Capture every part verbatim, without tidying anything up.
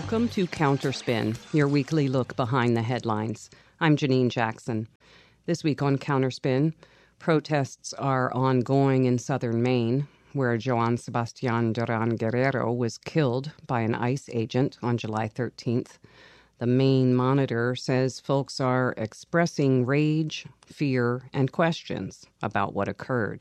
Welcome to Counterspin, your weekly look behind the headlines. I'm Janine Jackson. This week on Counterspin, protests are ongoing in southern Maine, where Joan Sebastian Duran Guerrero was killed by an ICE agent on July thirteenth. The Maine Monitor says folks are expressing rage, fear, and questions about what occurred.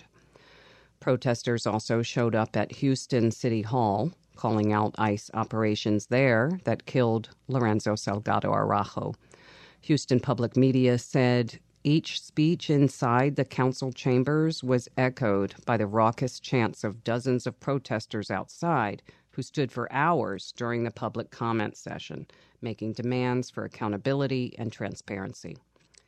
Protesters also showed up at Houston City Hall, calling out ICE operations there that killed Lorenzo Salgado Araujo. Houston Public Media said each speech inside the council chambers was echoed by the raucous chants of dozens of protesters outside who stood for hours during the public comment session, making demands for accountability and transparency.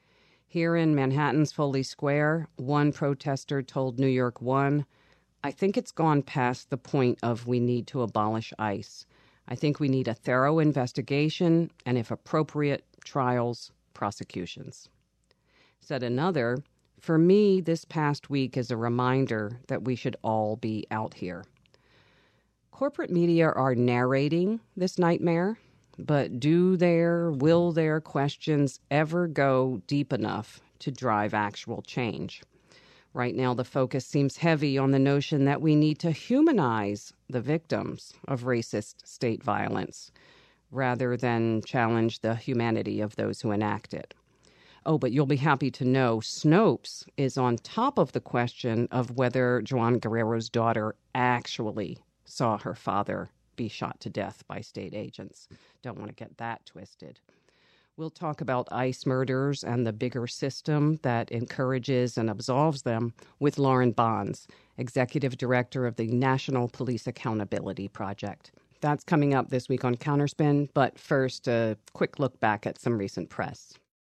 Here in Manhattan's Foley Square, one protester told New York One, "I think it's gone past the point of we need to abolish ICE. I think we need a thorough investigation and, if appropriate, trials, prosecutions." Said another, "For me, this past week is a reminder that we should all be out here." Corporate media are narrating this nightmare, but do their, will their questions ever go deep enough to drive actual change? Right now, the focus seems heavy on the notion that we need to humanize the victims of racist state violence rather than challenge the humanity of those who enact it. Oh, but you'll be happy to know Snopes is on top of the question of whether Joan Guerrero's daughter actually saw her father be shot to death by state agents. Don't want to get that twisted. We'll talk about ICE murders and the bigger system that encourages and absolves them with Lauren Bonds, Executive Director of the National Police Accountability Project. That's coming up this week on Counterspin, but first, a quick look back at some recent press.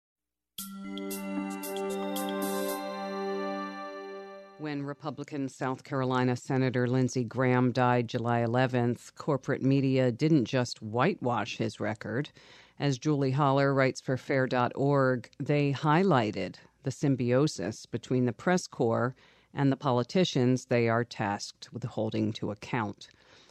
When Republican South Carolina Senator Lindsey Graham died July eleventh, corporate media didn't just whitewash his record. As Julie Holler writes for fair dot org, they highlighted the symbiosis between the press corps and the politicians they are tasked with holding to account.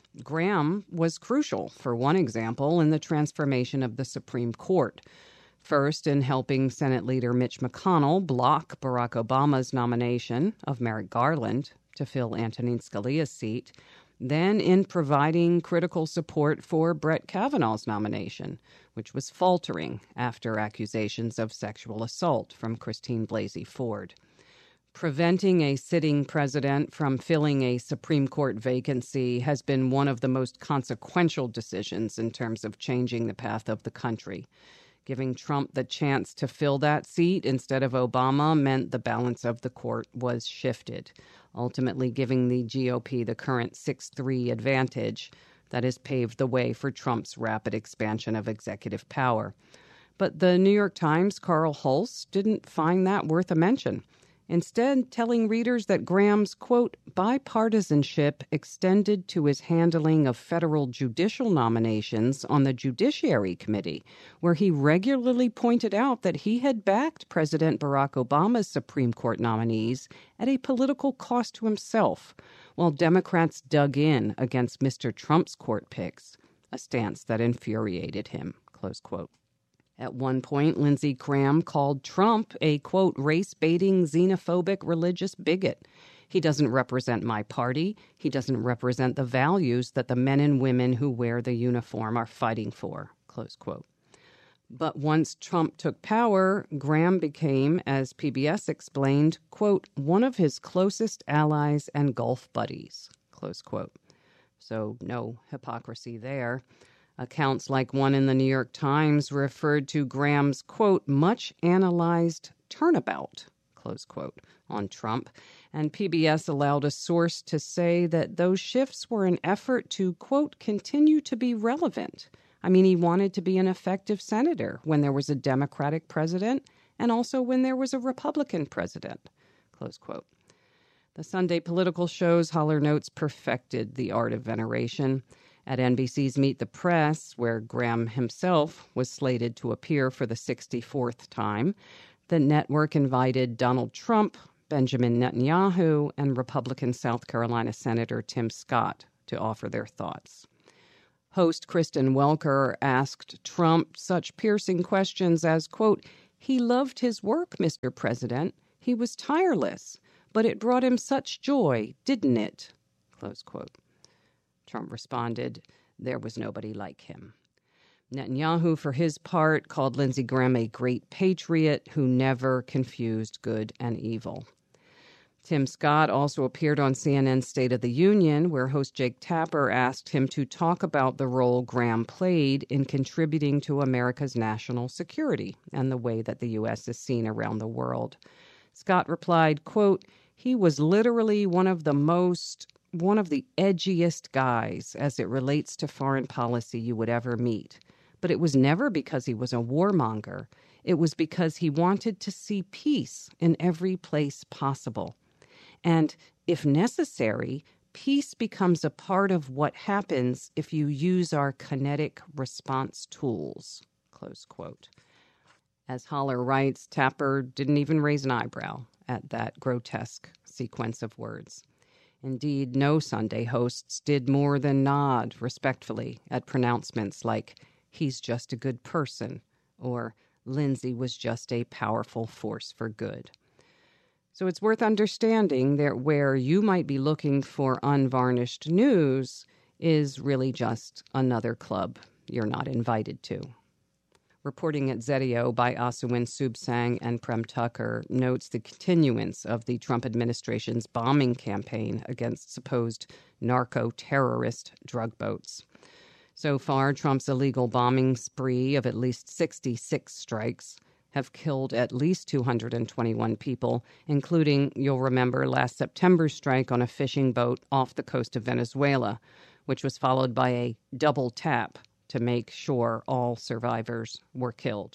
Graham was crucial, for one example, in the transformation of the Supreme Court. First, in helping Senate Leader Mitch McConnell block Barack Obama's nomination of Merrick Garland to fill Antonin Scalia's seat, then in providing critical support for Brett Kavanaugh's nomination, which was faltering after accusations of sexual assault from Christine Blasey Ford. Preventing a sitting president from filling a Supreme Court vacancy has been one of the most consequential decisions in terms of changing the path of the country. Giving Trump the chance to fill that seat instead of Obama meant the balance of the court was shifted, ultimately giving the G O P the current six three advantage that has paved the way for Trump's rapid expansion of executive power. But the New York Times' Carl Hulse didn't find that worth a mention, instead telling readers that Graham's, quote, bipartisanship extended to his handling of federal judicial nominations on the Judiciary Committee, where he regularly pointed out that he had backed President Barack Obama's Supreme Court nominees at a political cost to himself, while Democrats dug in against Mister Trump's court picks, a stance that infuriated him, close quote. At one point, Lindsey Graham called Trump a, quote, race-baiting, xenophobic religious bigot. He doesn't represent my party. He doesn't represent the values that the men and women who wear the uniform are fighting for, close quote. But once Trump took power, Graham became, as P B S explained, quote, one of his closest allies and golf buddies, close quote. So no hypocrisy there. Accounts like one in the New York Times referred to Graham's, quote, much analyzed turnabout, close quote, on Trump. And P B S allowed a source to say that those shifts were an effort to, quote, continue to be relevant. I mean, he wanted to be an effective senator when there was a Democratic president and also when there was a Republican president, close quote. The Sunday political shows, Holler notes, perfected the art of veneration. At N B C's Meet the Press, where Graham himself was slated to appear for the sixty-fourth time, the network invited Donald Trump, Benjamin Netanyahu, and Republican South Carolina Senator Tim Scott to offer their thoughts. Host Kristen Welker asked Trump such piercing questions as, quote, "He loved his work, Mister President. He was tireless, but it brought him such joy, didn't it?" Close quote. Trump responded, "There was nobody like him." Netanyahu, for his part, called Lindsey Graham a great patriot who never confused good and evil. Tim Scott also appeared on C N N's State of the Union, where host Jake Tapper asked him to talk about the role Graham played in contributing to America's national security and the way that the U S is seen around the world. Scott replied, quote, "He was literally one of the most, one of the edgiest guys as it relates to foreign policy you would ever meet. But it was never because he was a warmonger. It was because he wanted to see peace in every place possible. And if necessary, peace becomes a part of what happens if you use our kinetic response tools," close quote. As Haller writes, Tapper didn't even raise an eyebrow at that grotesque sequence of words. Indeed, no Sunday hosts did more than nod respectfully at pronouncements like, "He's just a good person," or "Lindsey was just a powerful force for good." So it's worth understanding that where you might be looking for unvarnished news is really just another club you're not invited to. Reporting at Zetio by Asawin Subsang and Prem Tucker notes the continuance of the Trump administration's bombing campaign against supposed narco-terrorist drug boats. So far, Trump's illegal bombing spree of at least sixty-six strikes have killed at least two hundred twenty-one people, including, you'll remember, last September's strike on a fishing boat off the coast of Venezuela, which was followed by a double tap to make sure all survivors were killed.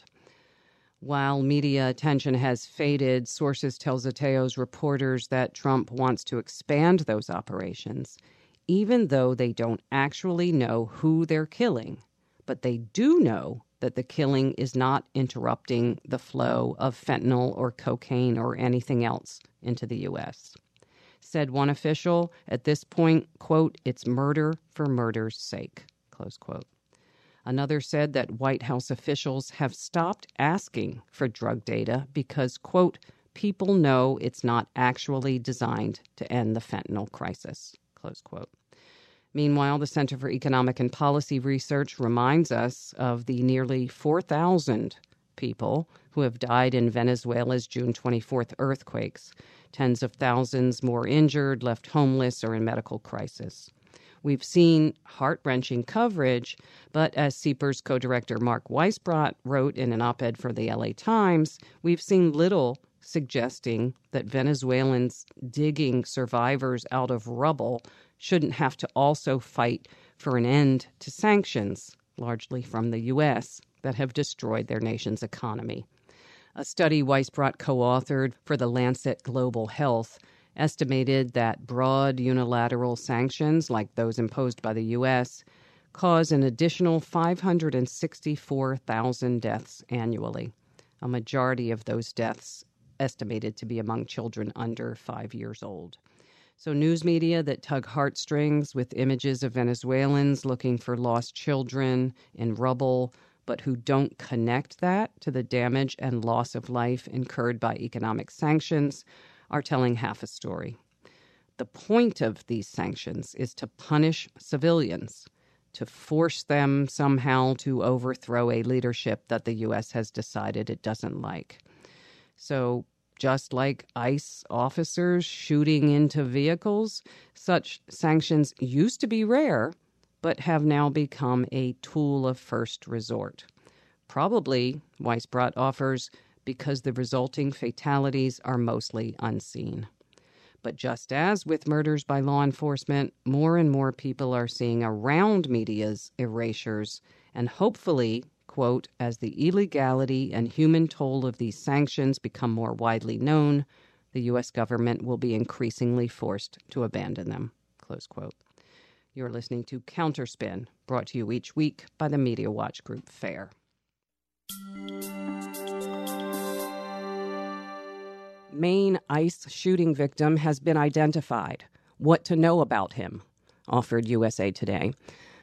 While media attention has faded, sources tell Zeteo's reporters that Trump wants to expand those operations, even though they don't actually know who they're killing. But they do know that the killing is not interrupting the flow of fentanyl or cocaine or anything else into the U S. Said one official, at this point, quote, "It's murder for murder's sake," close quote. Another said that White House officials have stopped asking for drug data because, quote, "people know it's not actually designed to end the fentanyl crisis," close quote. Meanwhile, the Center for Economic and Policy Research reminds us of the nearly four thousand people who have died in Venezuela's June twenty-fourth earthquakes, tens of thousands more injured, left homeless, or in medical crisis. We've seen heart-wrenching coverage, but as C E P R's co-director Mark Weisbrot wrote in an op-ed for the L A Times, we've seen little suggesting that Venezuelans digging survivors out of rubble shouldn't have to also fight for an end to sanctions, largely from the U S, that have destroyed their nation's economy. A study Weisbrot co-authored for the Lancet Global Health estimated that broad unilateral sanctions, like those imposed by the U S, cause an additional five hundred sixty-four thousand deaths annually, a majority of those deaths estimated to be among children under five years old. So news media that tug heartstrings with images of Venezuelans looking for lost children in rubble, but who don't connect that to the damage and loss of life incurred by economic sanctions, are telling half a story. The point of these sanctions is to punish civilians, to force them somehow to overthrow a leadership that the U S has decided it doesn't like. So just like ICE officers shooting into vehicles, such sanctions used to be rare, but have now become a tool of first resort. Probably, Weisbrot offers, because the resulting fatalities are mostly unseen. But just as with murders by law enforcement, more and more people are seeing around media's erasures, and hopefully, quote, "as the illegality and human toll of these sanctions become more widely known, the U S government will be increasingly forced to abandon them," close quote. You're listening to Counterspin, brought to you each week by the Media Watch Group FAIR. Maine ICE shooting victim has been identified. What to know about him, offered U S A Today.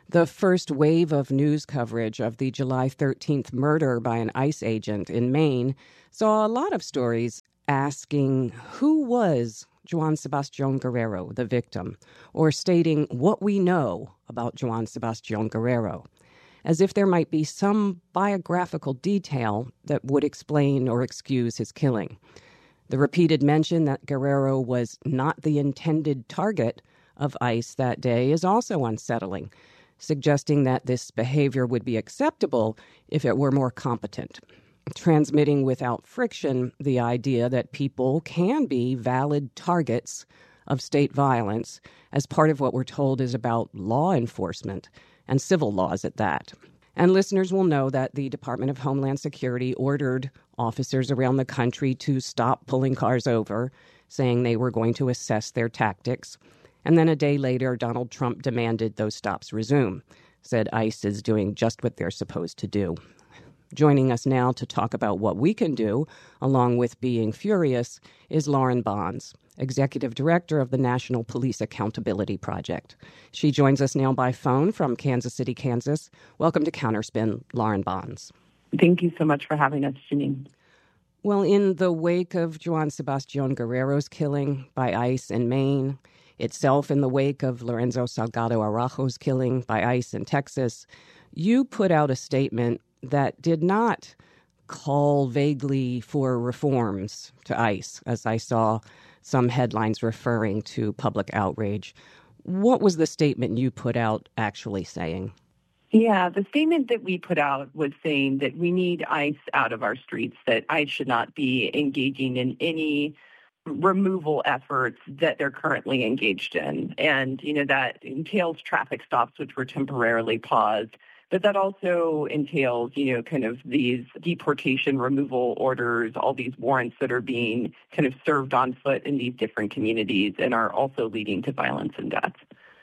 The first wave of news coverage of the July thirteenth murder by an ICE agent in Maine saw a lot of stories asking who was Juan Sebastián Guerrero, the victim, or stating what we know about Juan Sebastián Guerrero, as if there might be some biographical detail that would explain or excuse his killing. The repeated mention that Guerrero was not the intended target of ICE that day is also unsettling, suggesting that this behavior would be acceptable if it were more competent, transmitting without friction the idea that people can be valid targets of state violence as part of what we're told is about law enforcement and civil laws at that. And listeners will know that the Department of Homeland Security ordered officers around the country to stop pulling cars over, saying they were going to assess their tactics. And then a day later, Donald Trump demanded those stops resume, said ICE is doing just what they're supposed to do. Joining us now to talk about what we can do, along with being furious, is Lauren Bonds, Executive Director of the National Police Accountability Project. She joins us now by phone from Kansas City, Kansas. Welcome to Counterspin, Lauren Bonds. Thank you so much for having us, Janine. Well, in the wake of Juan Sebastián Guerrero's killing by ICE in Maine, itself in the wake of Lorenzo Salgado Araujo's killing by ICE in Texas, you put out a statement that did not call vaguely for reforms to ICE, as I saw some headlines referring to public outrage. What was the statement you put out actually saying? Yeah, the statement that we put out was saying that we need ICE out of our streets, that ICE should not be engaging in any removal efforts that they're currently engaged in. And, you know, that entails traffic stops, which were temporarily paused. But that also entails, you know, kind of these deportation removal orders, all these warrants that are being kind of served on foot in these different communities and are also leading to violence and death.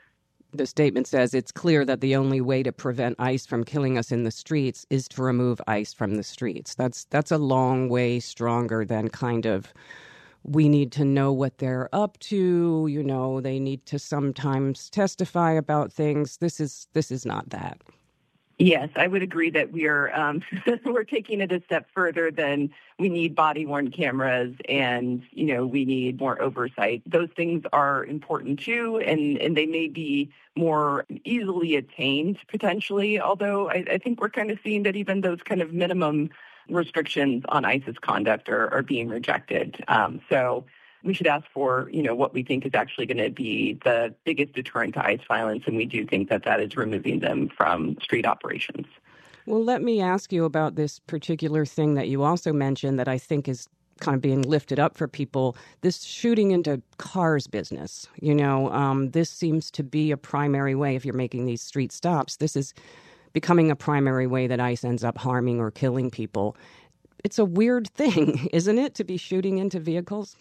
The statement says it's clear that the only way to prevent ICE from killing us in the streets is to remove ICE from the streets. That's that's a long way stronger than kind of we need to know what they're up to. You know, they need to sometimes testify about things. This is this is not that. Yes, I would agree that we are um, we're taking it a step further than we need body-worn cameras and, you know, we need more oversight. Those things are important too, and, and they may be more easily attained potentially, although I, I think we're kind of seeing that even those kind of minimum restrictions on ICE's conduct are, are being rejected. Um, so we should ask for, you know, what we think is actually going to be the biggest deterrent to ICE violence, and we do think that that is removing them from street operations. Well, let me ask you about this particular thing that you also mentioned that I think is kind of being lifted up for people, this shooting into cars business. You know, um, this seems to be a primary way, if you're making these street stops, this is becoming a primary way that ICE ends up harming or killing people. It's a weird thing, isn't it, to be shooting into vehicles?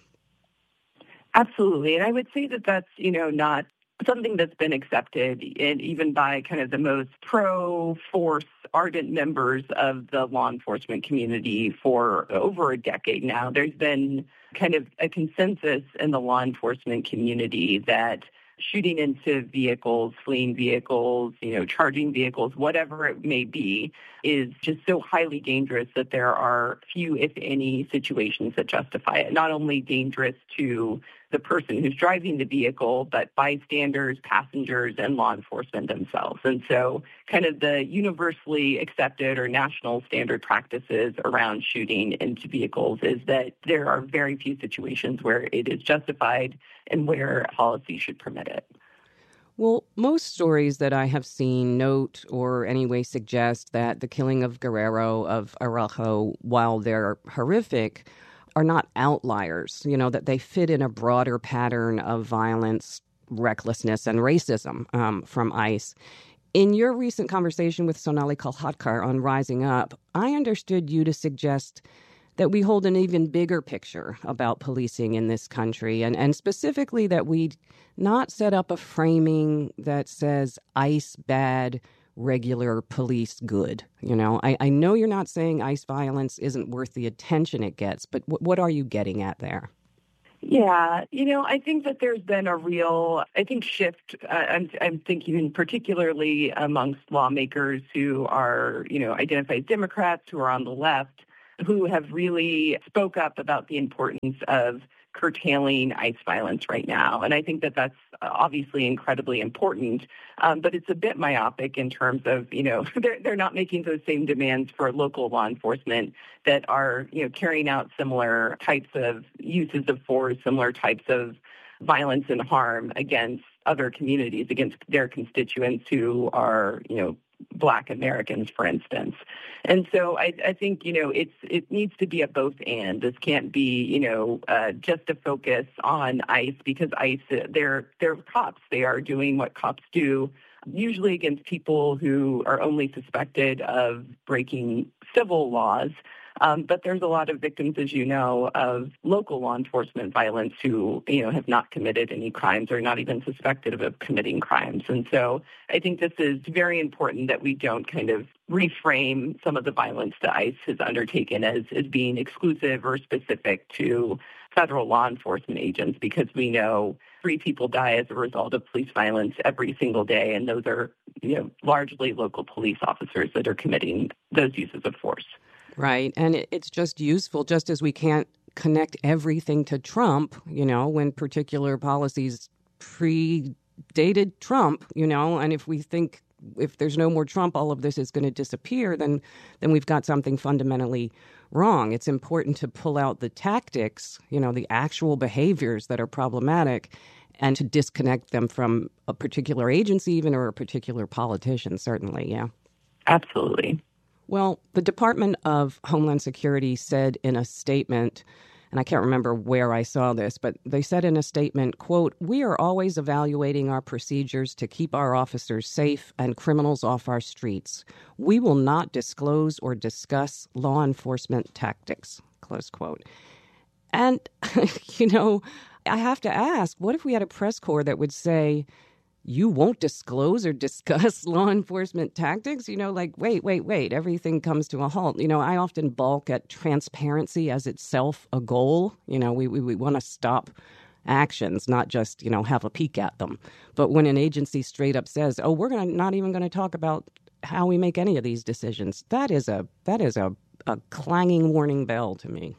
Absolutely. And I would say that that's, you know, not something that's been accepted and even by kind of the most pro-force ardent members of the law enforcement community for over a decade now. There's been kind of a consensus in the law enforcement community that shooting into vehicles, fleeing vehicles, you know, charging vehicles, whatever it may be, is just so highly dangerous that there are few, if any, situations that justify it. Not only dangerous to the person who's driving the vehicle, but bystanders, passengers, and law enforcement themselves. And so kind of the universally accepted or national standard practices around shooting into vehicles is that there are very few situations where it is justified and where policy should permit it. Well, most stories that I have seen note or anyway suggest that the killing of Guerrero, of Araujo, while they're horrific, are not outliers, you know, that they fit in a broader pattern of violence, recklessness, and racism um, from ICE. In your recent conversation with Sonali Kolhatkar on Rising Up, I understood you to suggest that we hold an even bigger picture about policing in this country, and, and specifically that we not set up a framing that says ICE bad, regular police good. You know, I, I know you're not saying ICE violence isn't worth the attention it gets, but w- what are you getting at there? Yeah, you know, I think that there's been a real, I think, shift. Uh, I'm, I'm thinking particularly amongst lawmakers who are, you know, identified Democrats who are on the left, who have really spoke up about the importance of curtailing ICE violence right now. And I think that that's obviously incredibly important, um, but it's a bit myopic in terms of, you know, they're, they're not making those same demands for local law enforcement that are, you know, carrying out similar types of uses of force, similar types of violence and harm against other communities, against their constituents who are, you know, Black Americans, for instance. And so I, I think, you know, it's it needs to be a both and. This can't be, you know, uh, just a focus on ICE, because ICE, they're, they're cops. They are doing what cops do, usually against people who are only suspected of breaking civil laws. Um, but there's a lot of victims, as you know, of local law enforcement violence who, you know, have not committed any crimes or not even suspected of committing crimes. And so I think this is very important that we don't kind of reframe some of the violence that ICE has undertaken as, as being exclusive or specific to federal law enforcement agents, because we know three people die as a result of police violence every single day, and those are, you know, largely local police officers that are committing those uses of force. Right. And it, it's just useful, just as we can't connect everything to Trump, you know, when particular policies predated Trump, you know, and if we think if there's no more Trump, all of this is going to disappear, then then we've got something fundamentally wrong. It's important to pull out the tactics, you know, the actual behaviors that are problematic, and to disconnect them from a particular agency even, or a particular politician, certainly, yeah. Absolutely. Well, the Department of Homeland Security said in a statement, and I can't remember where I saw this, but they said in a statement, quote, "We are always evaluating our procedures to keep our officers safe and criminals off our streets. We will not disclose or discuss law enforcement tactics," close quote. And, you know, I have to ask, what if we had a press corps that would say, you won't disclose or discuss law enforcement tactics? You know, like, wait, wait, wait, everything comes to a halt. You know, I often balk at transparency as itself a goal. You know, we, we, we want to stop actions, not just, you know, have a peek at them. But when an agency straight up says, oh, we're gonna not even going to talk about how we make any of these decisions, that is a that is a, a clanging warning bell to me.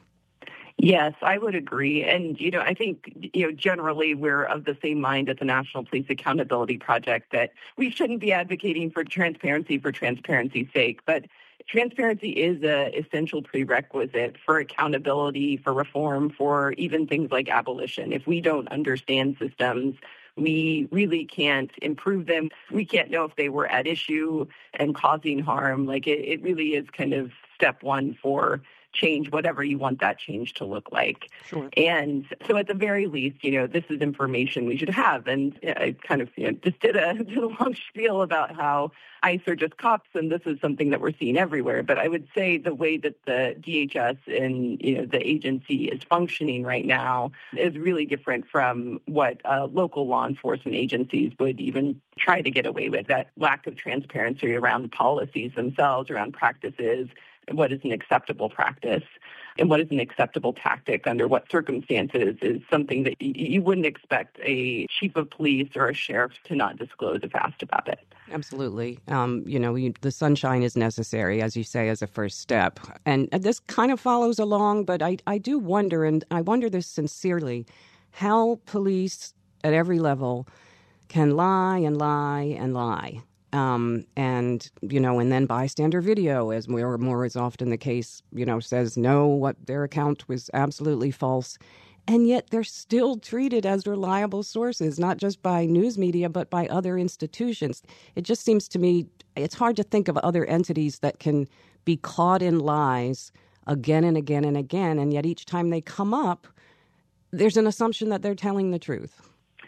Yes, I would agree. And, you know, I think, you know, generally we're of the same mind at the National Police Accountability Project that we shouldn't be advocating for transparency for transparency's sake. But transparency is an essential prerequisite for accountability, for reform, for even things like abolition. If we don't understand systems, we really can't improve them. We can't know if they were at issue and causing harm. Like it, it really is kind of step one for change, whatever you want that change to look like. Sure. And so at the very least, you know, this is information we should have. And I kind of you know, just did a, did a long spiel about how ICE are just cops, and this is something that we're seeing everywhere. But I would say the way that the D H S and, you know, the agency is functioning right now is really different from what uh, local law enforcement agencies would even try to get away with. That lack of transparency around policies themselves, around practices, what is an acceptable practice and what is an acceptable tactic under what circumstances is something that y- you wouldn't expect a chief of police or a sheriff to not disclose if asked about it. Absolutely. Um, you know, you, the sunshine is necessary, as you say, as a first step. And this kind of follows along, but I, I do wonder, and I wonder this sincerely, how police at every level can lie and lie and lie. Um, and, you know, and then bystander video, as more and more is often the case, you know, says no, what their account was absolutely false. And yet they're still treated as reliable sources, not just by news media, but by other institutions. It just seems to me it's hard to think of other entities that can be caught in lies again and again and again. And yet each time they come up, there's an assumption that they're telling the truth.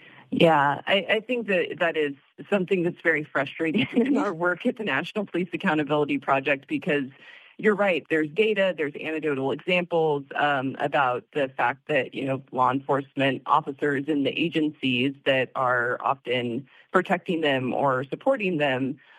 Yeah, I, I think that that is something that's very frustrating in our work at the National Police Accountability Project, because you're right. There's data, there's anecdotal examples um, about the fact that, you know, law enforcement officers in the agencies that are often protecting them or supporting them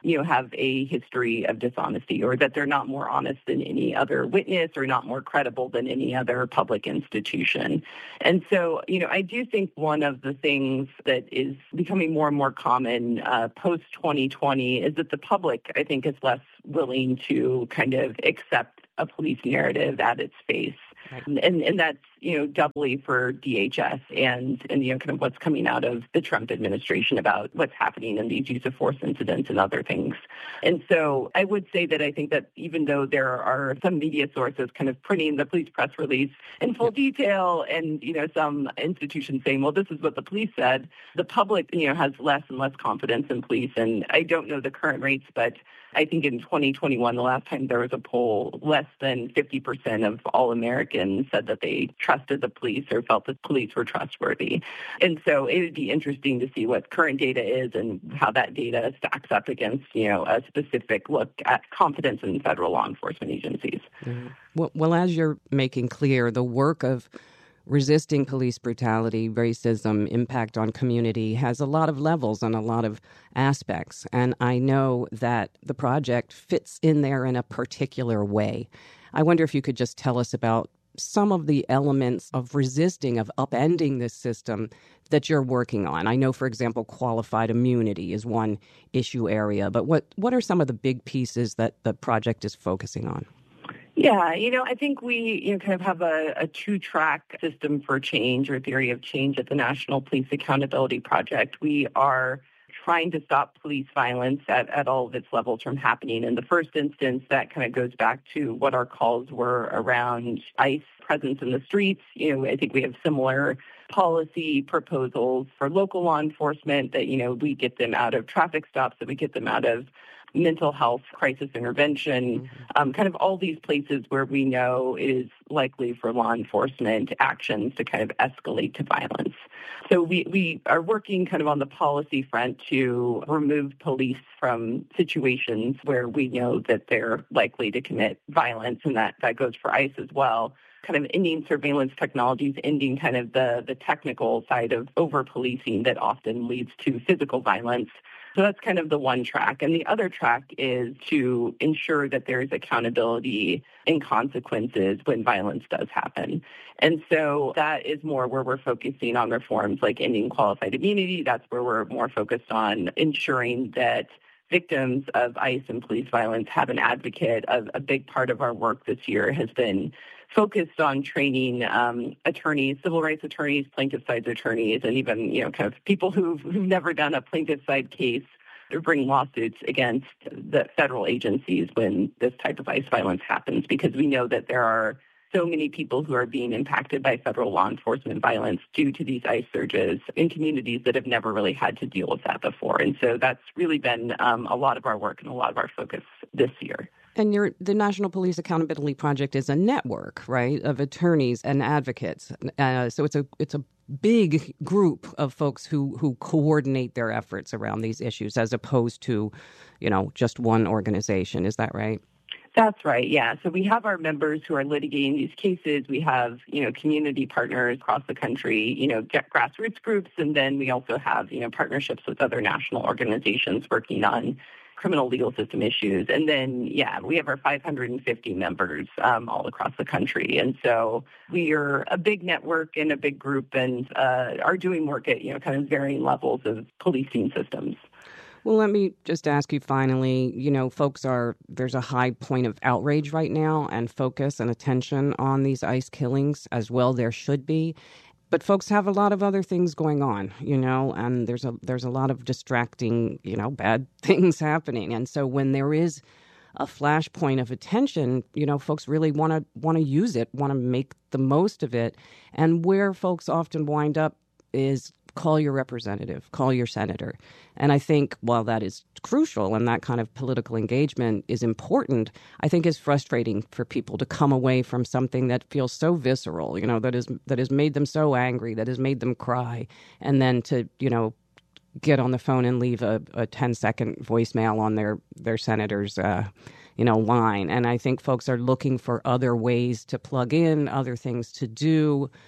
you know, have a history of dishonesty, or that they're not more honest than any other witness or not more credible than any other public institution. And so, you know, I do think one of the things that is becoming more and more common uh, post twenty twenty is that the public, I think, is less willing to kind of accept a police narrative at its face. Right. And and that's, you know, doubly for D H S and, and, you know, kind of what's coming out of the Trump administration about what's happening in these use of force incidents and other things. And so I would say that I think that even though there are some media sources kind of printing the police press release in full detail and, you know, some institutions saying, well, this is what the police said, the public, you know, has less and less confidence in police. And I don't know the current rates, but I think in twenty twenty-one, the last time there was a poll, less than fifty percent of all Americans said that they trusted the police or felt that police were trustworthy. And so it would be interesting to see what current data is and how that data stacks up against, you know, a specific look at confidence in federal law enforcement agencies. Mm-hmm. Well, well, as you're making clear, the work of resisting police brutality, racism, impact on community has a lot of levels and a lot of aspects. And I know that the project fits in there in a particular way. I wonder if you could just tell us about some of the elements of resisting, of upending this system that you're working on. I know, for example, qualified immunity is one issue area, but what, what are some of the big pieces that the project is focusing on? Yeah, you know, I think we you know, kind of have a, a two-track system for change or theory of change at the National Police Accountability Project. We are trying to stop police violence at, at all of its levels from happening. In the first instance, that kind of goes back to what our calls were around ICE presence in the streets. You know, I think we have similar policy proposals for local law enforcement that, you know, we get them out of traffic stops, that we get them out of mental health crisis intervention, mm-hmm. um, kind of all these places where we know it is likely for law enforcement actions to kind of escalate to violence. So we, we are working kind of on the policy front to remove police from situations where we know that they're likely to commit violence, and that, that goes for ICE as well. Kind of ending surveillance technologies, ending kind of the, the technical side of over-policing that often leads to physical violence. So that's kind of the one track. And the other track is to ensure that there is accountability and consequences when violence does happen. And so that is more where we're focusing on reforms like ending qualified immunity. That's where we're more focused on ensuring that victims of ICE and police violence have an advocate. A, a big part of our work this year has been focused on training um, attorneys, civil rights attorneys, plaintiff side attorneys, and even, you know, kind of people who've, who've never done a plaintiff side case or bring lawsuits against the federal agencies when this type of ICE violence happens, because we know that there are so many people who are being impacted by federal law enforcement violence due to these ICE surges in communities that have never really had to deal with that before. And so that's really been um, a lot of our work and a lot of our focus this year. And your, the National Police Accountability Project is a network, right, of attorneys and advocates. Uh, so it's a it's a big group of folks who, who coordinate their efforts around these issues, as opposed to, you know, just one organization. Is that right? That's right, yeah. So we have our members who are litigating these cases. We have, you know, community partners across the country, you know, grassroots groups, and then we also have, you know, partnerships with other national organizations working on criminal legal system issues. And then, yeah, we have our five hundred fifty members um, all across the country. And so we are a big network and a big group, and uh, are doing work at, you know, kind of varying levels of policing systems. Well, let me just ask you finally, you know, folks are, there's a high point of outrage right now and focus and attention on these ICE killings, as well there should be. But folks have a lot of other things going on, you know, and there's a there's a lot of distracting, you know, bad things happening. And so when there is a flashpoint of attention, you know, folks really want to want to use it, want to make the most of it. And where folks often wind up is call your representative, call your senator. And I think while that is crucial and that kind of political engagement is important, I think it's frustrating for people to come away from something that feels so visceral, you know, that is that has made them so angry, that has made them cry, and then to, you know, get on the phone and leave a, a ten-second voicemail on their, their senator's, uh, you know, line. And I think folks are looking for other ways to plug in, other things to do.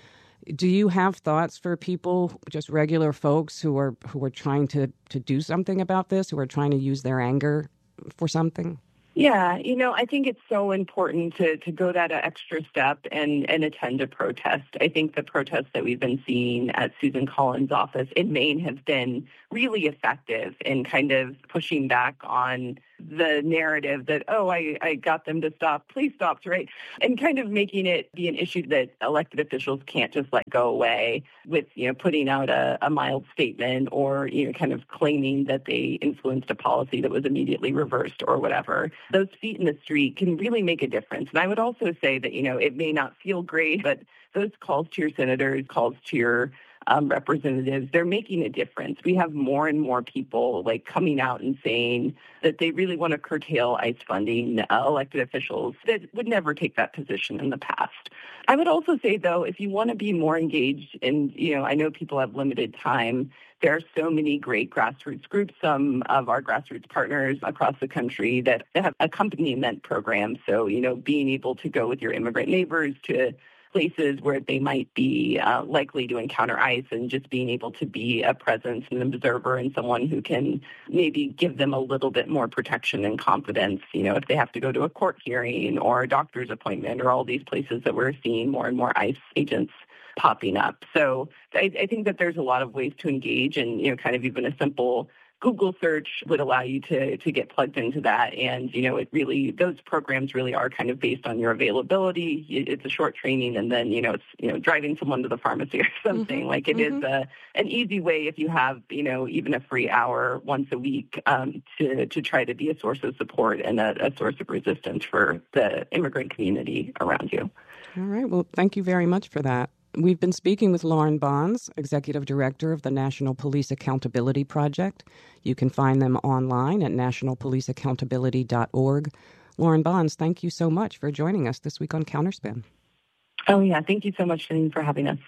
Do you have thoughts for people, just regular folks who are who are trying to, to do something about this, who are trying to use their anger for something? Yeah, you know, I think it's so important to, to go that extra step and, and attend a protest. I think the protests that we've been seeing at Susan Collins' office in Maine have been really effective in kind of pushing back on the narrative that, oh, I, I got them to stop, please stop, right? And kind of making it be an issue that elected officials can't just let go away with, you know, putting out a, a mild statement or, you know, kind of claiming that they influenced a policy that was immediately reversed or whatever. Those feet in the street can really make a difference. And I would also say that, you know, it may not feel great, but those calls to your senators, calls to your Um, representatives, they're making a difference. We have more and more people like coming out and saying that they really want to curtail ICE funding, uh, elected officials that would never take that position in the past. I would also say, though, if you want to be more engaged, and, you know, I know people have limited time, there are so many great grassroots groups, some of our grassroots partners across the country that have accompaniment programs. So, you know, being able to go with your immigrant neighbors to places where they might be uh, likely to encounter ICE and just being able to be a presence and an observer and someone who can maybe give them a little bit more protection and confidence, you know, if they have to go to a court hearing or a doctor's appointment or all these places that we're seeing more and more ICE agents popping up. So I, I think that there's a lot of ways to engage, and, you know, kind of even a simple Google search would allow you to to get plugged into that. And, you know, it really, those programs really are kind of based on your availability. It's a short training, and then, you know, it's, you know, driving someone to the pharmacy or something. Mm-hmm. Like it mm-hmm. is a, an easy way, if you have, you know, even a free hour once a week, um, to, to try to be a source of support and a, a source of resistance for the immigrant community around you. All right. Well, thank you very much for that. We've been speaking with Lauren Bonds, Executive Director of the National Police Accountability Project. You can find them online at national police accountability dot org. Lauren Bonds, thank you so much for joining us this week on Counterspin. Oh, yeah. Thank you so much, Janine, for having us.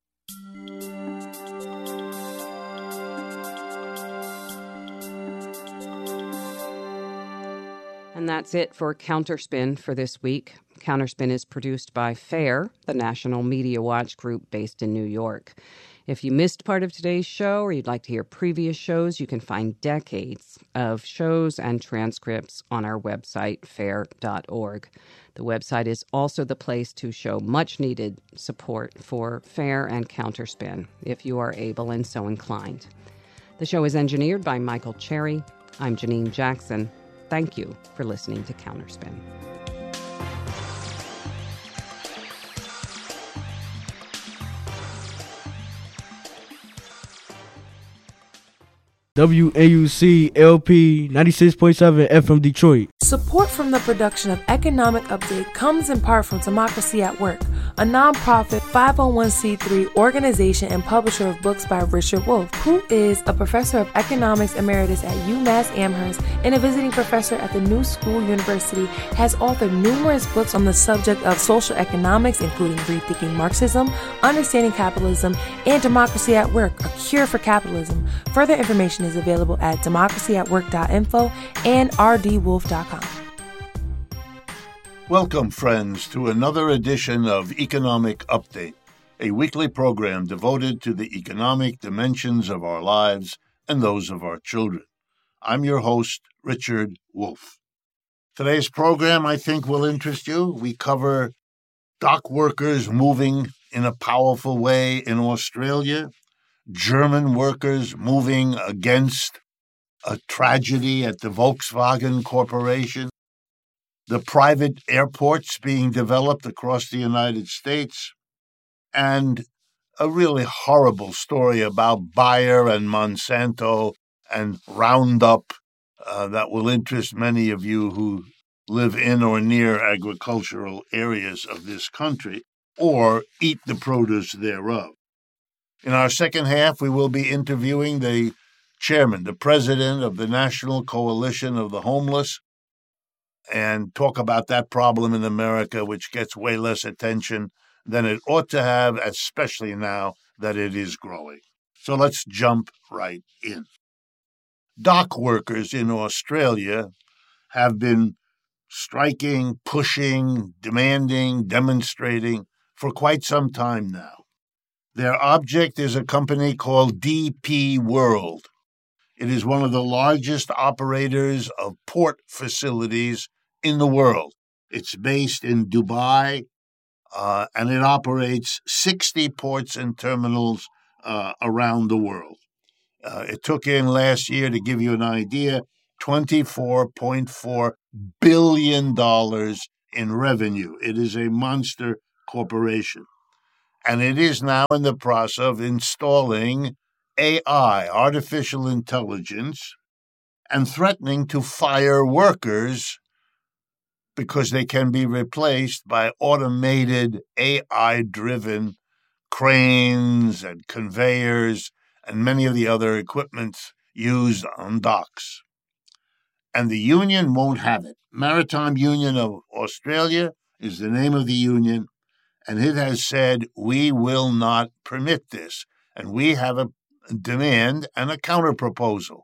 And that's it for Counterspin for this week. Counterspin is produced by FAIR, the National Media Watch group based in New York. If you missed part of today's show or you'd like to hear previous shows, you can find decades of shows and transcripts on our website, fair dot org. The website is also the place to show much-needed support for FAIR and Counterspin, if you are able and so inclined. The show is engineered by Michael Cherry. I'm Janine Jackson. Thank you for listening to Counterspin. W A U C L P ninety-six point seven F M Detroit. Support from the production of Economic Update comes in part from Democracy at Work, a nonprofit five oh one c three organization and publisher of books by Richard Wolff, who is a professor of economics emeritus at UMass Amherst and a visiting professor at the New School University, has authored numerous books on the subject of social economics, including Rethinking Marxism, Understanding Capitalism, and Democracy at Work, A Cure for Capitalism. Further information is available at democracy at work dot info and r d wolf dot com. Welcome, friends, to another edition of Economic Update, a weekly program devoted to the economic dimensions of our lives and those of our children. I'm your host, Richard Wolff. Today's program, I think, will interest you. We cover dock workers moving in a powerful way in Australia, German workers moving against a tragedy at the Volkswagen Corporation, the private airports being developed across the United States, and a really horrible story about Bayer and Monsanto and Roundup uh, that will interest many of you who live in or near agricultural areas of this country or eat the produce thereof. In our second half, we will be interviewing the chairman, the president of the National Coalition of the Homeless, and talk about that problem in America, which gets way less attention than it ought to have, especially now that it is growing. So let's jump right in. Dock workers in Australia have been striking, pushing, demanding, demonstrating for quite some time now. Their object is a company called D P World. It is one of the largest operators of port facilities in the world. It's based in Dubai, uh, and it operates sixty ports and terminals uh, around the world. Uh, it took in last year, to give you an idea, twenty-four point four billion dollars in revenue. It is a monster corporation. And it is now in the process of installing A I, artificial intelligence, and threatening to fire workers because they can be replaced by automated A I-driven cranes and conveyors and many of the other equipment used on docks. And the union won't have it. Maritime Union of Australia is the name of the union, and it has said, we will not permit this. And we have a demand and a counterproposal.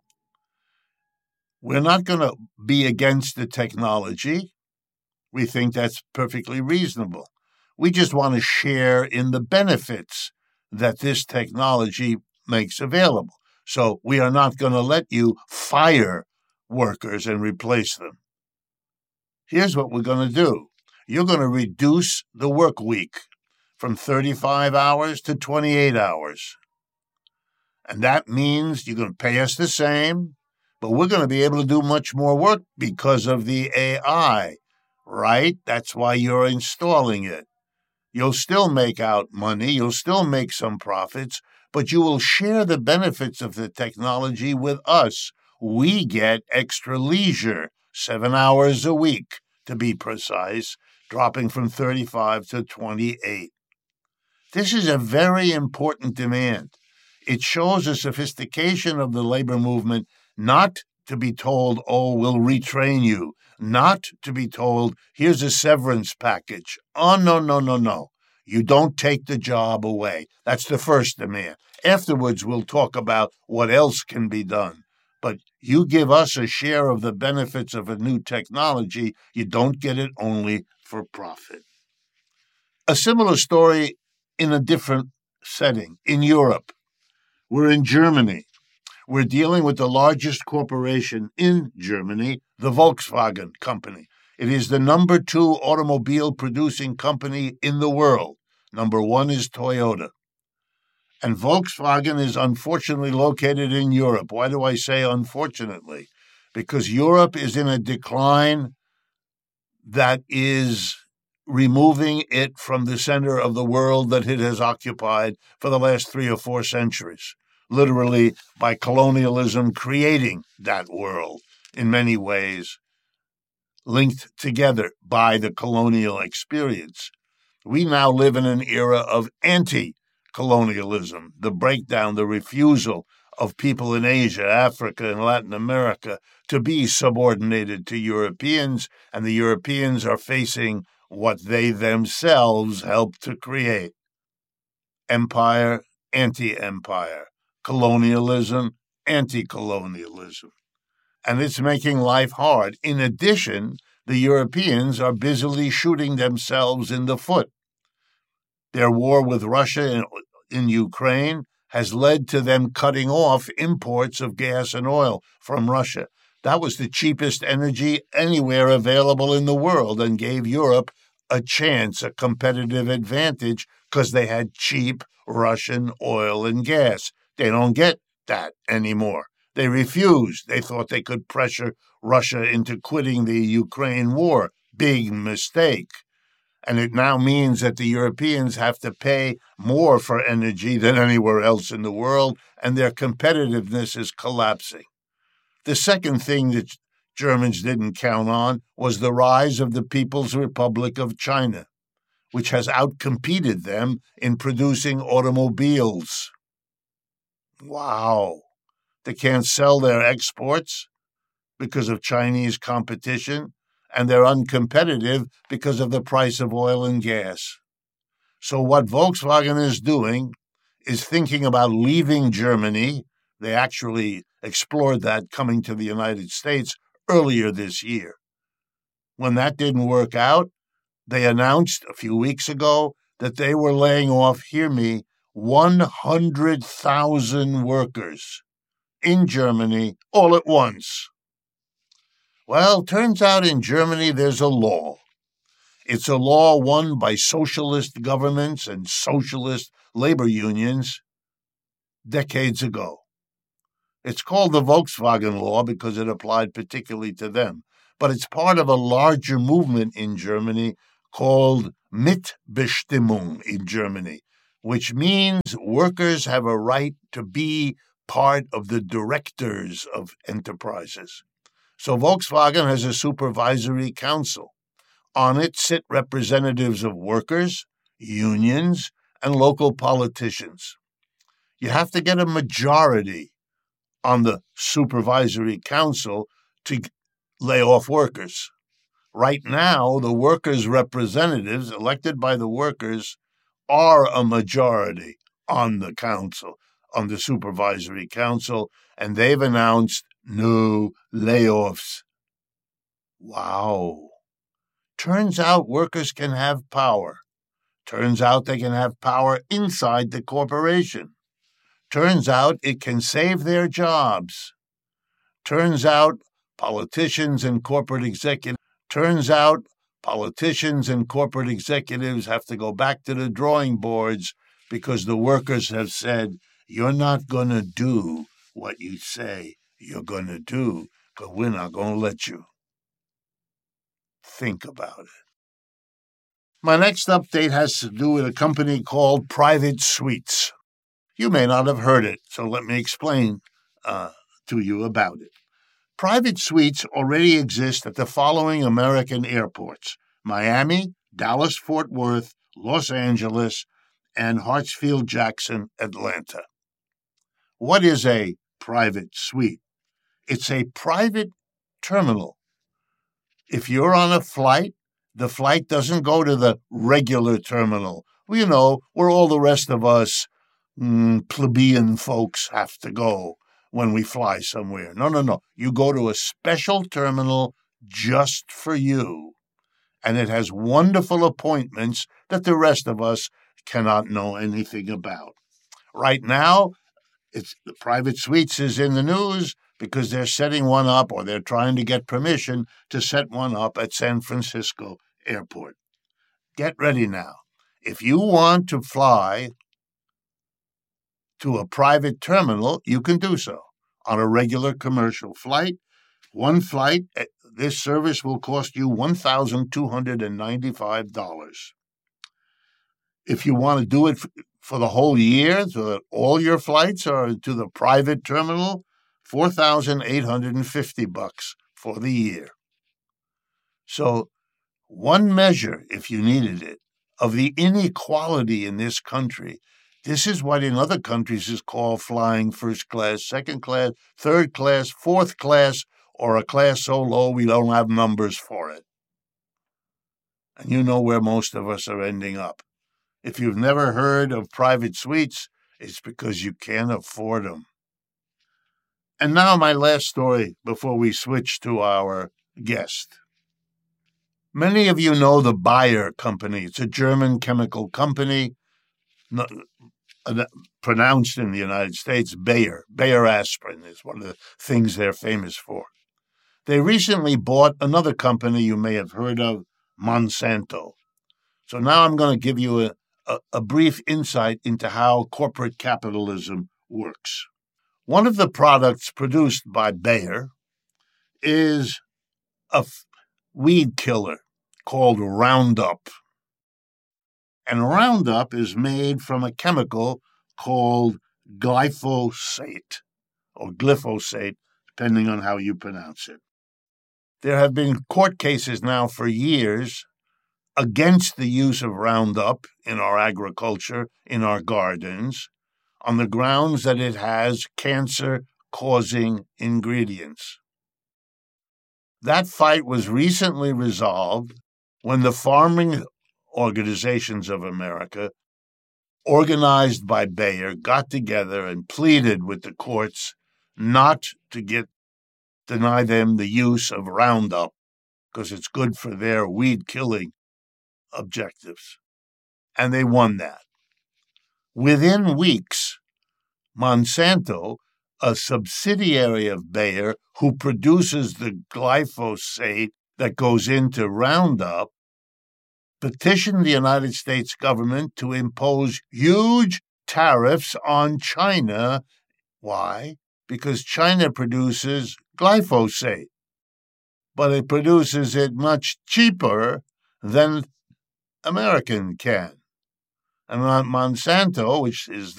We're not going to be against the technology. We think that's perfectly reasonable. We just want to share in the benefits that this technology makes available. So we are not going to let you fire workers and replace them. Here's what we're going to do. You're going to reduce the work week from thirty-five hours to twenty-eight hours. And that means you're going to pay us the same, but we're going to be able to do much more work because of the A I, right? That's why you're installing it. You'll still make out money, you'll still make some profits, but you will share the benefits of the technology with us. We get extra leisure, seven hours a week, to be precise, dropping from thirty-five to twenty-eight. This is a very important demand. It shows a sophistication of the labor movement, not to be told, oh, we'll retrain you, not to be told, here's a severance package. Oh, no, no, no, no. You don't take the job away. That's the first demand. Afterwards, we'll talk about what else can be done. But you give us a share of the benefits of a new technology. You don't get it only for profit. A similar story in a different setting. In Europe, we're in Germany. We're dealing with the largest corporation in Germany, the Volkswagen Company. It is the number two automobile producing company in the world. Number one is Toyota. And Volkswagen is unfortunately located in Europe. Why do I say unfortunately? Because Europe is in a decline that is removing it from the center of the world that it has occupied for the last three or four centuries, literally by colonialism creating that world in many ways, linked together by the colonial experience. We now live in an era of anti-colonialism, the breakdown, the refusal of people in Asia, Africa, and Latin America to be subordinated to Europeans, and the Europeans are facing what they themselves helped to create. Empire, anti-empire. Colonialism, anti-colonialism. And it's making life hard. In addition, the Europeans are busily shooting themselves in the foot. Their war with Russia in, in Ukraine has led to them cutting off imports of gas and oil from Russia. That was the cheapest energy anywhere available in the world and gave Europe a chance, a competitive advantage, because they had cheap Russian oil and gas. They don't get that anymore. They refused. They thought they could pressure Russia into quitting the Ukraine war. Big mistake. And it now means that the Europeans have to pay more for energy than anywhere else in the world, and their competitiveness is collapsing. The second thing that Germans didn't count on was the rise of the People's Republic of China, which has outcompeted them in producing automobiles. Wow. They can't sell their exports because of Chinese competition, and they're uncompetitive because of the price of oil and gas. So what Volkswagen is doing is thinking about leaving Germany. They actually explored that coming to the United States earlier this year. When that didn't work out, they announced a few weeks ago that they were laying off, hear me, one hundred thousand workers in Germany all at once. Well, turns out in Germany there's a law. It's a law won by socialist governments and socialist labor unions decades ago. It's called the Volkswagen Law because it applied particularly to them, but it's part of a larger movement in Germany called Mitbestimmung in Germany, which means workers have a right to be part of the directors of enterprises. So Volkswagen has a supervisory council. On it sit representatives of workers, unions, and local politicians. You have to get a majority on the supervisory council to lay off workers. Right now, the workers' representatives elected by the workers are a majority on the council, on the supervisory council, and they've announced no layoffs. Wow. Turns out workers can have power. Turns out they can have power inside the corporation. Turns out it can save their jobs. Turns out politicians and corporate executives, turns out politicians and corporate executives have to go back to the drawing boards because the workers have said, you're not going to do what you say you're going to do, because we're not going to let you. Think about it. My next update has to do with a company called Private Suites. You may not have heard it, so let me explain uh, to you about it. Private Suites already exist at the following American airports: Miami, Dallas-Fort Worth, Los Angeles, and Hartsfield-Jackson, Atlanta. What is a private suite? It's a private terminal. If you're on a flight, the flight doesn't go to the regular terminal. Well, you know, where all the rest of us mm, plebeian folks have to go when we fly somewhere. No, no, no. You go to a special terminal just for you. And it has wonderful appointments that the rest of us cannot know anything about. Right now, it's the Private Suites is in the news because they're setting one up, or they're trying to get permission to set one up at San Francisco Airport. Get ready now. If you want to fly to a private terminal, you can do so on a regular commercial flight. One flight, this service will cost you one thousand two hundred ninety-five dollars. If you want to do it for the whole year, so that all your flights are to the private terminal, four thousand eight hundred fifty bucks for the year. So one measure, if you needed it, of the inequality in this country. This is what in other countries is called flying first class, second class, third class, fourth class, or a class so low we don't have numbers for it. And you know where most of us are ending up. If you've never heard of private suites, it's because you can't afford them. And now my last story before we switch to our guest. Many of you know the Bayer company. It's a German chemical company, not, uh, pronounced in the United States Bayer. Bayer aspirin is one of the things they're famous for. They recently bought another company you may have heard of, Monsanto. So now I'm going to give you a, a, a brief insight into how corporate capitalism works. One of the products produced by Bayer is a f- weed killer called Roundup. And Roundup is made from a chemical called glyphosate, or glyphosate, depending on how you pronounce it. There have been court cases now for years against the use of Roundup in our agriculture, in our gardens, on the grounds that it has cancer-causing ingredients. That fight was recently resolved when the farming organizations of America, organized by Bayer, got together and pleaded with the courts not to get deny them the use of Roundup because it's good for their weed-killing objectives. And they won that. Within weeks, Monsanto, a subsidiary of Bayer who produces the glyphosate that goes into Roundup, petitioned the United States government to impose huge tariffs on China. Why? Because China produces glyphosate, but it produces it much cheaper than American can. And Monsanto, which is